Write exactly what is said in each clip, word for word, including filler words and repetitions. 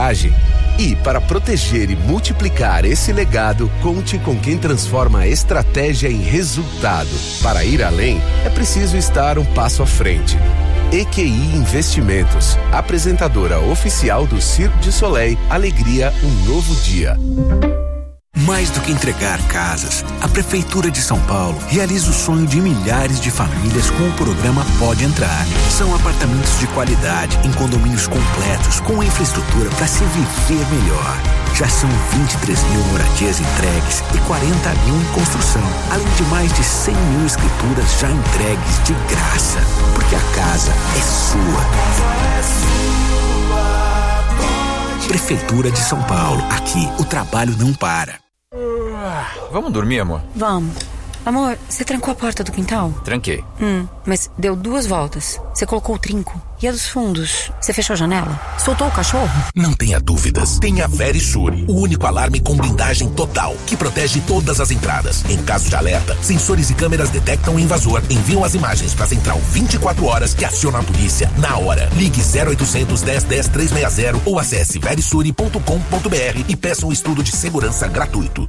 coragem. E para proteger e multiplicar esse legado, conte com quem transforma a estratégia em resultado. Para ir além, é preciso estar um passo à frente. E Q I Investimentos, apresentadora oficial do Cirque du Soleil, Alegria, um novo dia. Mais do que entregar casas, a Prefeitura de São Paulo realiza o sonho de milhares de famílias com o programa Pode Entrar. São apartamentos de qualidade em condomínios completos com infraestrutura para se viver melhor. Já são vinte e três mil moradias entregues e quarenta mil em construção, além de mais de cem mil escrituras já entregues de graça. Porque a casa é sua. Prefeitura de São Paulo. Aqui o trabalho não para. Vamos dormir, amor? Vamos. Amor, você trancou a porta do quintal? Tranquei. Hum, mas deu duas voltas. Você colocou o trinco. E a dos fundos? Você fechou a janela? Soltou o cachorro? Não tenha dúvidas. Tem a Verisure, o único alarme com blindagem total, que protege todas as entradas. Em caso de alerta, sensores e câmeras detectam o invasor, enviam as imagens para a central vinte e quatro horas que aciona a polícia na hora. Ligue zero oitocentos, dez, dez, trezentos e sessenta ou acesse verisure ponto com ponto b r e peça um estudo de segurança gratuito.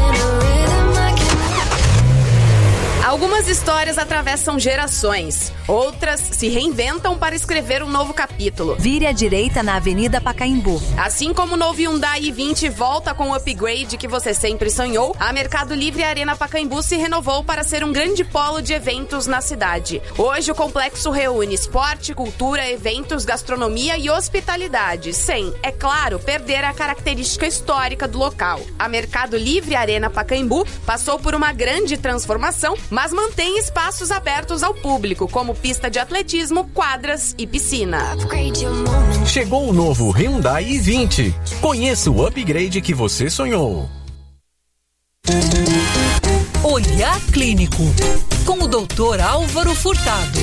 Algumas histórias atravessam gerações, outras se reinventam para escrever um novo capítulo. Vire à direita na Avenida Pacaembu. Assim como o novo Hyundai i vinte volta com o upgrade que você sempre sonhou, a Mercado Livre Arena Pacaembu se renovou para ser um grande polo de eventos na cidade. Hoje o complexo reúne esporte, cultura, eventos, gastronomia e hospitalidade, sem, é claro, perder a característica histórica do local. A Mercado Livre Arena Pacaembu passou por uma grande transformação, mas mantém espaços abertos ao público, como pista de atletismo, quadras e piscina. Chegou o novo Hyundai i vinte. Conheça o upgrade que você sonhou. Olhar Clínico, com o doutor Álvaro Furtado.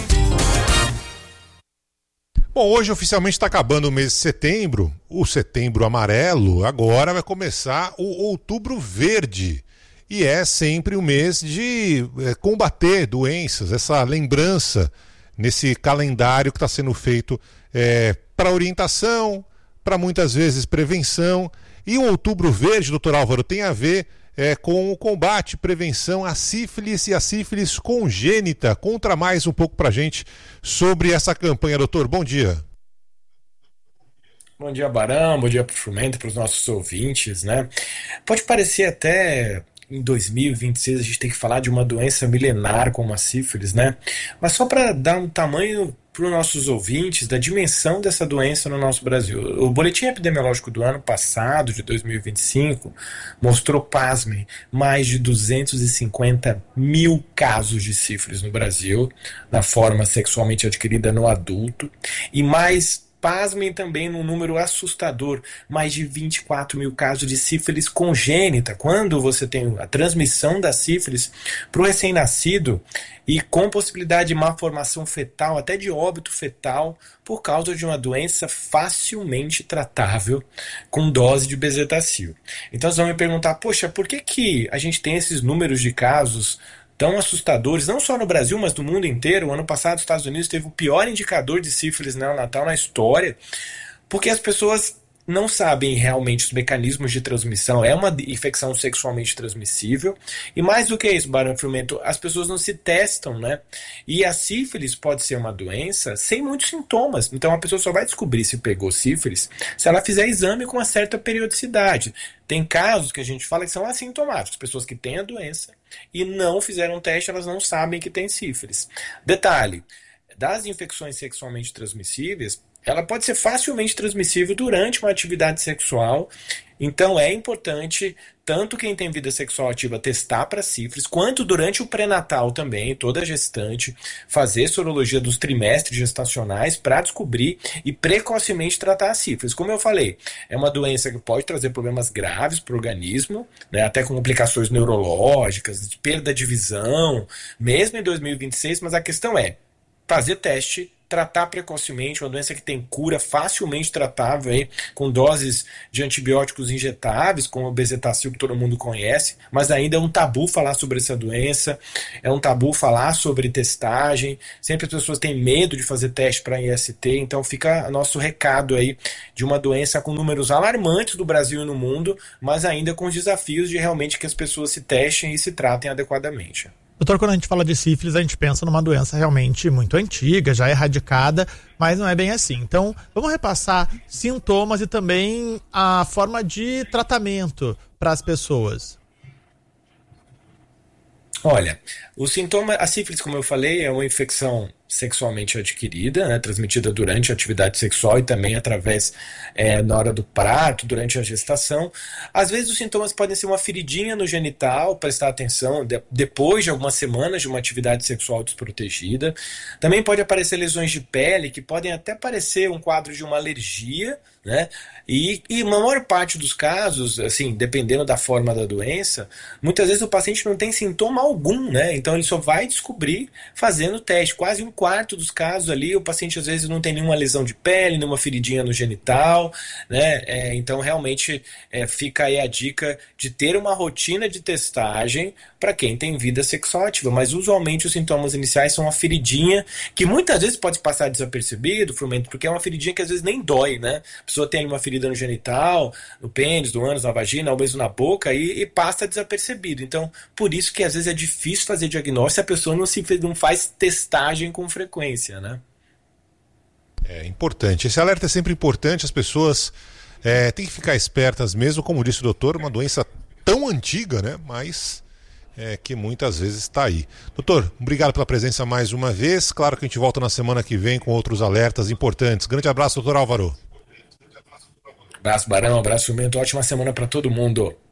Bom, hoje oficialmente está acabando o mês de setembro, o setembro amarelo, agora vai começar o outubro verde. E é sempre o mês de é, combater doenças, essa lembrança nesse calendário que está sendo feito é, para orientação, para muitas vezes prevenção. E o Outubro Verde, doutor Álvaro, tem a ver é, com o combate, prevenção à sífilis e à sífilis congênita. Conta mais um pouco para a gente sobre essa campanha, doutor. Bom dia. Bom dia, Barão. Bom dia para o Fumento, para os nossos ouvintes, né? Pode parecer até... em dois mil e vinte e seis a gente tem que falar de uma doença milenar como a sífilis, né? Mas só para dar um tamanho para os nossos ouvintes da dimensão dessa doença no nosso Brasil. O boletim epidemiológico do ano passado, de dois mil e vinte e cinco, mostrou, pasmem, mais de duzentos e cinquenta mil casos de sífilis no Brasil, na forma sexualmente adquirida no adulto, e mais... pasmem também num número assustador, mais de vinte e quatro mil casos de sífilis congênita, quando você tem a transmissão da sífilis para o recém-nascido e com possibilidade de malformação fetal, até de óbito fetal, por causa de uma doença facilmente tratável com dose de bezetacil. Então vocês vão me perguntar, poxa, por que, que a gente tem esses números de casos tão assustadores, não só no Brasil, mas no mundo inteiro? O ano passado, os Estados Unidos teve o pior indicador de sífilis neonatal na história, porque as pessoas não sabem realmente os mecanismos de transmissão. É uma infecção sexualmente transmissível, e mais do que isso, Barão Frumento, as pessoas não se testam, né? E a sífilis pode ser uma doença sem muitos sintomas, então a pessoa só vai descobrir se pegou sífilis se ela fizer exame com uma certa periodicidade. Tem casos que a gente fala que são assintomáticos, pessoas que têm a doença e não fizeram teste, elas não sabem que tem sífilis. Detalhe, das infecções sexualmente transmissíveis, ela pode ser facilmente transmissível durante uma atividade sexual, então é importante tanto quem tem vida sexual ativa testar para sífilis, quanto durante o pré-natal também, toda gestante, fazer sorologia dos trimestres gestacionais para descobrir e precocemente tratar a sífilis. Como eu falei, é uma doença que pode trazer problemas graves para o organismo, né, até com complicações neurológicas, de perda de visão, mesmo em dois mil e vinte e seis, mas a questão é fazer teste tratar precocemente, uma doença que tem cura, facilmente tratável aí, com doses de antibióticos injetáveis, como o bezetacil, que todo mundo conhece, mas ainda é um tabu falar sobre essa doença, é um tabu falar sobre testagem, sempre as pessoas têm medo de fazer teste para I S T, então fica nosso recado aí de uma doença com números alarmantes do Brasil e no mundo, mas ainda com os desafios de realmente que as pessoas se testem e se tratem adequadamente. Doutor, quando a gente fala de sífilis, a gente pensa numa doença realmente muito antiga, já erradicada, mas não é bem assim. Então, vamos repassar sintomas e também a forma de tratamento para as pessoas. Olha, o sintoma, a sífilis, como eu falei, é uma infecção sexualmente adquirida, né, transmitida durante a atividade sexual e também através é, na hora do parto, durante a gestação. Às vezes os sintomas podem ser uma feridinha no genital, prestar atenção, de, depois de algumas semanas de uma atividade sexual desprotegida. Também pode aparecer lesões de pele, que podem até parecer um quadro de uma alergia, né? E, e na maior parte dos casos, assim, dependendo da forma da doença, muitas vezes o paciente não tem sintoma algum, né? Então ele só vai descobrir fazendo teste. Quase um quarto dos casos ali, o paciente às vezes não tem nenhuma lesão de pele, nenhuma feridinha no genital, né? É, então realmente é, fica aí a dica de ter uma rotina de testagem para quem tem vida sexual ativa, mas usualmente os sintomas iniciais são uma feridinha que muitas vezes pode passar desapercebido, Frumento, porque é uma feridinha que às vezes nem dói, né? A pessoa tem uma ferida no genital, no pênis, no ânus, na vagina, ou mesmo na boca e, e passa desapercebido. Então, por isso que às vezes é difícil fazer diagnóstico se a pessoa não, se, não faz testagem com frequência, né? É importante. Esse alerta é sempre importante, as pessoas é, têm que ficar espertas mesmo, como disse o doutor, uma doença tão antiga, né? Mas é, que muitas vezes está aí. Doutor, obrigado pela presença mais uma vez. Claro que a gente volta na semana que vem com outros alertas importantes. Grande abraço, doutor Álvaro. Abraço, Barão, abraço, Mento. Ótima semana para todo mundo.